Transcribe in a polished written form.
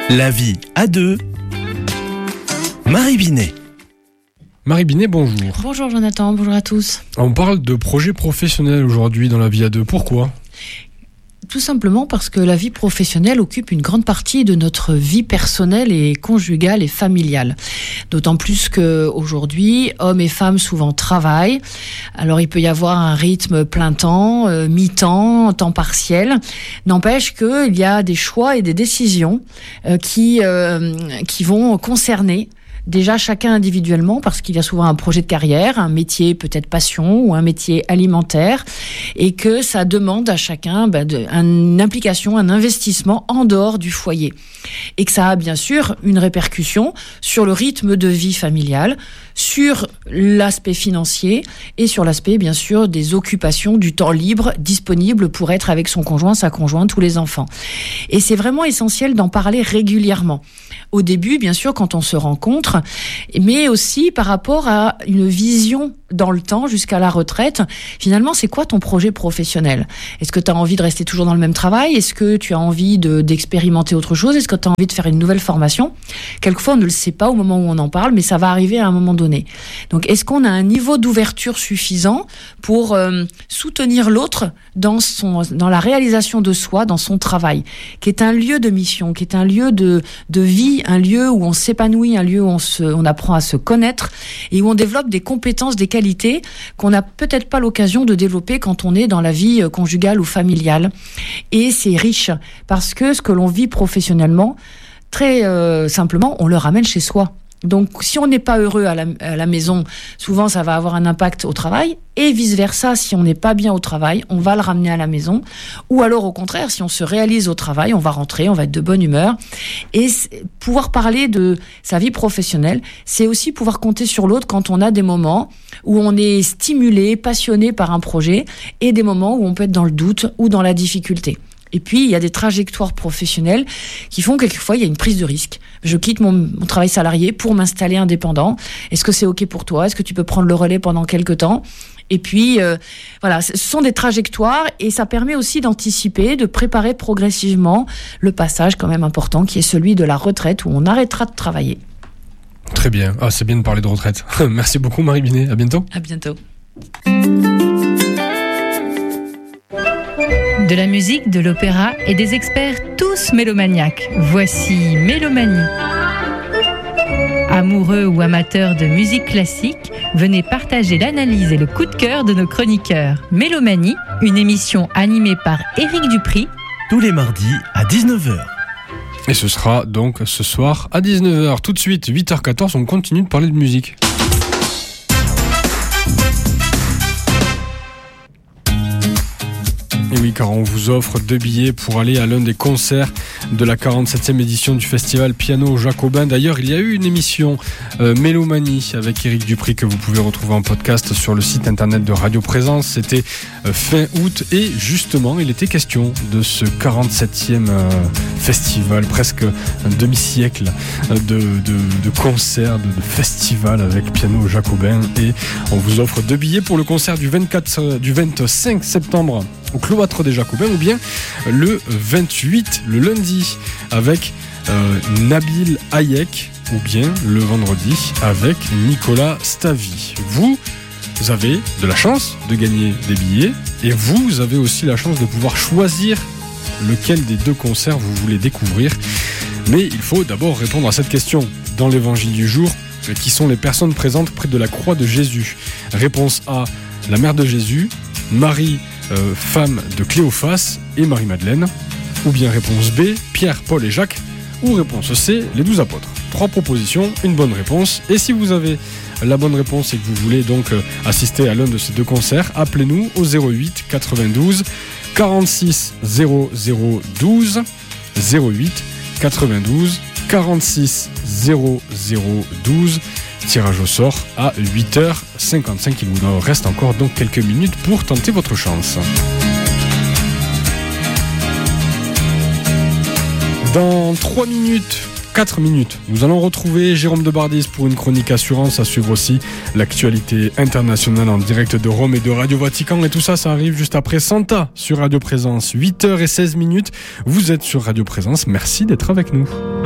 La vie à deux. Marie Binet. Marie Binet, bonjour. Bonjour Jonathan, bonjour à tous. On parle de projets professionnels aujourd'hui dans La vie à deux. Pourquoi ? Tout simplement parce que la vie professionnelle occupe une grande partie de notre vie personnelle et conjugale et familiale. D'autant plus qu'aujourd'hui, hommes et femmes souvent travaillent. Alors il peut y avoir un rythme plein temps, mi-temps, temps partiel. N'empêche qu'il y a des choix et des décisions qui vont concerner déjà chacun individuellement, parce qu'il y a souvent un projet de carrière, un métier peut-être passion ou un métier alimentaire, et que ça demande à chacun une implication, un investissement en dehors du foyer. Et que ça a bien sûr une répercussion sur le rythme de vie familiale, sur l'aspect financier et sur l'aspect bien sûr des occupations, du temps libre disponible pour être avec son conjoint, sa conjointe ou les enfants. Et c'est vraiment essentiel d'en parler régulièrement. Au début, bien sûr, quand on se rencontre, mais aussi par rapport à une vision dans le temps jusqu'à la retraite. Finalement, c'est quoi ton projet professionnel ? Est-ce que tu as envie de rester toujours dans le même travail ? Est-ce que tu as envie d'expérimenter autre chose ? Est-ce que tu as envie de faire une nouvelle formation ? Quelquefois, on ne le sait pas au moment où on en parle, mais ça va arriver à un moment donné. Donc, est-ce qu'on a un niveau d'ouverture suffisant pour soutenir l'autre dans la réalisation de soi, dans son travail, qui est un lieu de mission, qui est un lieu de vie, un lieu où on s'épanouit, un lieu où on apprend à se connaître et où on développe des compétences, des qualités qu'on n'a peut-être pas l'occasion de développer quand on est dans la vie conjugale ou familiale. Et c'est riche parce que ce que l'on vit professionnellement, très simplement, on le ramène chez soi. Donc, si on n'est pas heureux à la maison, souvent ça va avoir un impact au travail, et vice-versa, si on n'est pas bien au travail, on va le ramener à la maison, ou alors au contraire, si on se réalise au travail, on va rentrer, on va être de bonne humeur, et pouvoir parler de sa vie professionnelle, c'est aussi pouvoir compter sur l'autre quand on a des moments où on est stimulé, passionné par un projet, et des moments où on peut être dans le doute ou dans la difficulté. Et puis, il y a des trajectoires professionnelles qui font quelquefois, il y a une prise de risque. Je quitte mon travail salarié pour m'installer indépendant. Est-ce que c'est OK pour toi ? Est-ce que tu peux prendre le relais pendant quelques temps ? Et puis, voilà, ce sont des trajectoires et ça permet aussi d'anticiper, de préparer progressivement le passage quand même important qui est celui de la retraite où on arrêtera de travailler. Très bien. Ah, c'est bien de parler de retraite. Merci beaucoup Marie Binet. À bientôt. À bientôt. De la musique, de l'opéra et des experts tous mélomaniaques. Voici Mélomanie. Amoureux ou amateurs de musique classique, venez partager l'analyse et le coup de cœur de nos chroniqueurs. Mélomanie, une émission animée par Éric Dupri. Tous les mardis à 19h. Et ce sera donc ce soir à 19h. Tout de suite, 8h14, on continue de parler de musique. Et oui, car on vous offre 2 billets pour aller à l'un des concerts de la 47e édition du festival Piano Jacobin. D'ailleurs, il y a eu une émission Mélomanie avec Éric Dupri que vous pouvez retrouver en podcast sur le site internet de Radio Présence. C'était fin août et justement, il était question de ce 47e festival, presque un demi-siècle de concerts, de festivals avec Piano Jacobin. Et on vous offre 2 billets pour le concert du 25 septembre au Cloître des Jacobins, ou bien le 28, le lundi, avec Nabil Hayek, ou bien le vendredi avec Nicolas Stavy. Vous avez de la chance de gagner des billets, et vous avez aussi la chance de pouvoir choisir lequel des 2 concerts vous voulez découvrir. Mais il faut d'abord répondre à cette question dans l'évangile du jour: qui sont les personnes présentes près de la croix de Jésus ? Réponse A, la mère de Jésus, Marie, femme de Cléophas et Marie-Madeleine. Ou bien réponse B, Pierre, Paul et Jacques. Ou réponse C, les 12 apôtres. 3 propositions, une bonne réponse. Et si vous avez la bonne réponse et que vous voulez donc assister à l'un de ces 2 concerts, appelez-nous au 08 92 46 00 12, 08 92 46 00 12. Tirage au sort à 8h55. Il vous reste encore donc quelques minutes pour tenter votre chance. Dans 4 minutes, nous allons retrouver Jérôme Debardis pour une chronique assurance, à suivre aussi l'actualité internationale en direct de Rome et de Radio Vatican. Et tout ça, ça arrive juste après Santa sur Radio Présence. 8h16. Vous êtes sur Radio Présence. Merci d'être avec nous.